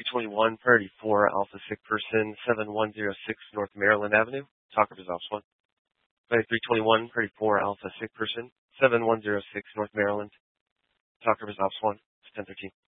321 Priority 4 Alpha Sick Person 7106 North Maryland Avenue. Talker resolves 1. Flight 321 Priority 4 Alpha Sick Person 7106 North Maryland. Talker resolves 1. It's 1013.